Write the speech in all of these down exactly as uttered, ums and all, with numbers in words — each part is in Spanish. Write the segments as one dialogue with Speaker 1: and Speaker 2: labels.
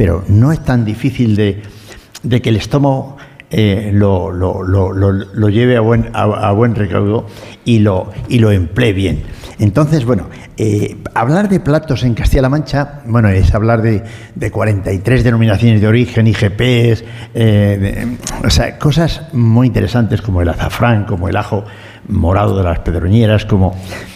Speaker 1: pero no es tan difícil de, de que el estómago eh, lo, lo, lo, lo, lo lleve a buen, a, a buen recaudo y lo, y lo emplee bien. Entonces, bueno, eh, hablar de platos en Castilla-La Mancha, bueno, es hablar de, de cuarenta y tres denominaciones de origen, I G Ps, eh, de, o sea, cosas muy interesantes como el azafrán, como el ajo morado de las Pedroñeras, como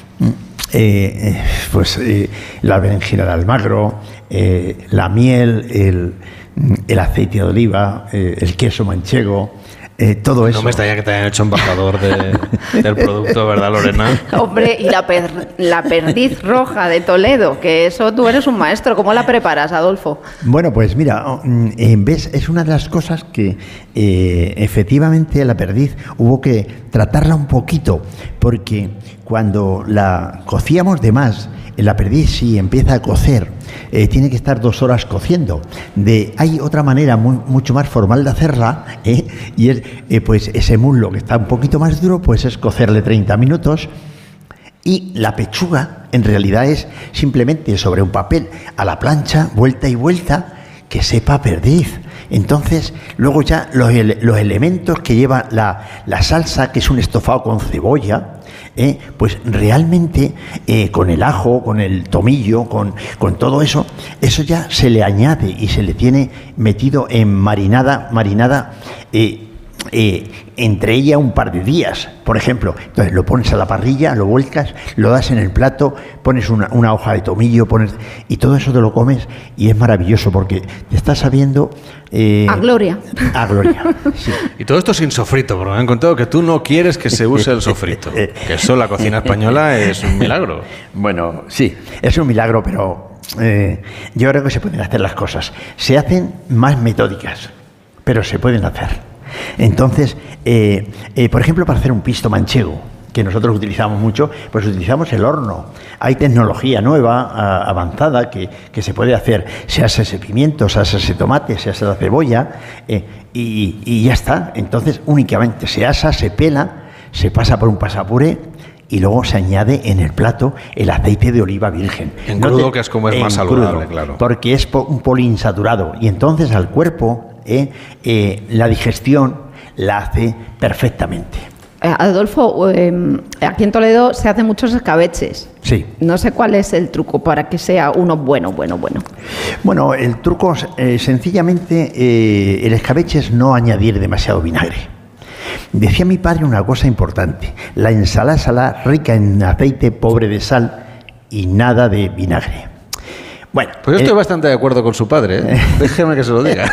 Speaker 1: eh, pues eh, la berenjena de Almagro, eh, la miel, el, el aceite de oliva, eh, el queso manchego. Eh, todo eso.
Speaker 2: No me extraña que te hayan hecho embajador de, del producto, ¿verdad, Lorena?
Speaker 3: Hombre, y la, per, la perdiz roja de Toledo, que eso tú eres un maestro. ¿Cómo la preparas, Adolfo?
Speaker 1: Bueno, pues mira, en vez, es una de las cosas que eh, efectivamente la perdiz hubo que tratarla un poquito, porque cuando la cocíamos de más, la perdiz si empieza a cocer, eh, tiene que estar dos horas cociendo. De, hay otra manera muy, mucho más formal de hacerla, eh, y es eh, pues ese muslo que está un poquito más duro, pues es cocerle treinta minutos. Y la pechuga en realidad es simplemente sobre un papel a la plancha, vuelta y vuelta, que sepa perdiz. Entonces, luego ya los, ele los elementos que lleva la, la salsa, que es un estofado con cebolla, eh, pues realmente eh, con el ajo, con el tomillo, con, con todo eso, eso ya se le añade y se le tiene metido en marinada, marinada eh, eh, entre ella un par de días, por ejemplo. Entonces lo pones a la parrilla, lo vuelcas, lo das en el plato, pones una, una hoja de tomillo, pones y todo eso te lo comes y es maravilloso porque te estás sabiendo
Speaker 3: eh, a gloria.
Speaker 1: A gloria, sí.
Speaker 2: Y todo esto sin sofrito, porque me han contado que tú no quieres que se use el sofrito, que eso la cocina española es un milagro.
Speaker 1: Bueno, sí, es un milagro, pero eh, yo creo que se pueden hacer las cosas. Se hacen más metódicas, pero se pueden hacer. Entonces, eh, eh, por ejemplo, para hacer un pisto manchego, que nosotros utilizamos mucho, pues utilizamos el horno. Hay tecnología nueva, a, avanzada, que, que se puede hacer. Se hace ese pimiento, se hace ese tomate, se hace la cebolla, eh, y, y ya está. Entonces, únicamente se asa, se pela, se pasa por un pasapuré, y luego se añade en el plato el aceite de oliva virgen.
Speaker 2: En crudo, no te, que es como es más saludable, crudo, claro.
Speaker 1: Porque es un poliinsaturado. Y entonces al cuerpo eh, eh, la digestión la hace perfectamente.
Speaker 3: Adolfo, eh, aquí en Toledo se hacen muchos escabeches.
Speaker 1: Sí.
Speaker 3: No sé cuál es el truco para que sea uno bueno, bueno, bueno.
Speaker 1: Bueno, el truco eh, sencillamente eh, el escabeche es no añadir demasiado vinagre. Decía mi padre una cosa importante: la ensalada salada rica en aceite, pobre de sal y nada de vinagre. Bueno,
Speaker 2: pues yo estoy eh, bastante de acuerdo con su padre, ¿eh? Déjeme que se lo diga.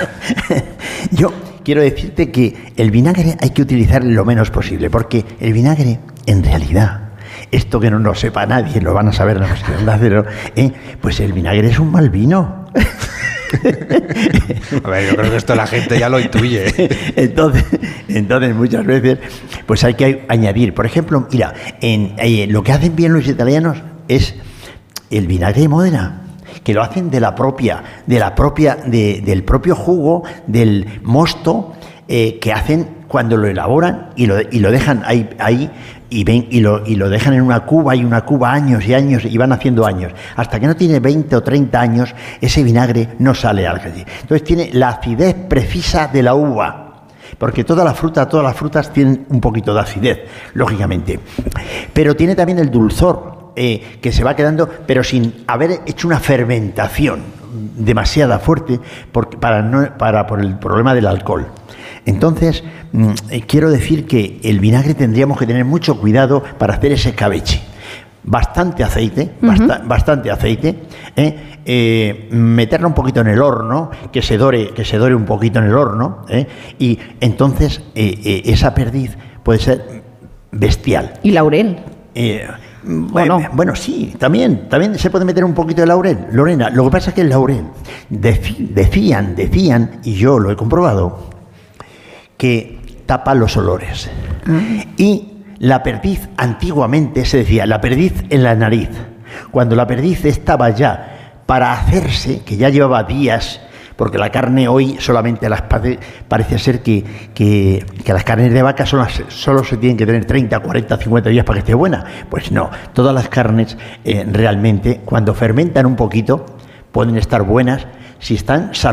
Speaker 1: Yo quiero decirte que el vinagre hay que utilizar lo menos posible, porque el vinagre, en realidad, esto que no lo sepa nadie, lo van a saber la posibilidad de hacerlo, ¿eh? Pues el vinagre es un mal vino.
Speaker 2: A ver, yo creo que esto la gente ya lo intuye.
Speaker 1: Entonces, entonces muchas veces pues hay que añadir, por ejemplo, mira, en, en lo que hacen bien los italianos es el vinagre de Módena, que lo hacen de la propia, de la propia, de, del propio jugo del mosto eh, que hacen cuando lo elaboran y lo, y lo dejan ahí, ahí y ven y lo, y lo dejan en una cuba y una cuba años y años y van haciendo años. Hasta que no tiene veinte o treinta años, ese vinagre no sale al calle. Entonces tiene la acidez precisa de la uva. Porque toda la fruta, todas las frutas tienen un poquito de acidez, lógicamente. Pero tiene también el dulzor, eh, que se va quedando, pero sin haber hecho una fermentación demasiada fuerte por, para, no, para por el problema del alcohol. Entonces, eh, quiero decir que el vinagre tendríamos que tener mucho cuidado para hacer ese escabeche. Bastante aceite, uh-huh. basta, bastante aceite, ¿eh? Eh, meterlo un poquito en el horno, que se dore, que se dore un poquito en el horno, ¿eh? Y entonces eh, eh, esa perdiz puede ser bestial.
Speaker 3: ¿Y laurel?
Speaker 1: Eh, bueno, bueno, bueno, sí, también, también se puede meter un poquito de laurel, Lorena. Lo que pasa es que el laurel, dec- decían, decían, y yo lo he comprobado, que tapa los olores. Uh-huh. Y la perdiz, antiguamente se decía, la perdiz en la nariz. Cuando la perdiz estaba ya para hacerse, que ya llevaba días, porque la carne hoy solamente las parece ser que, que, que las carnes de vaca son las, solo se tienen que tener treinta, cuarenta, cincuenta días para que esté buena. Pues no, todas las carnes eh, realmente, cuando fermentan un poquito, pueden estar buenas si están saludables.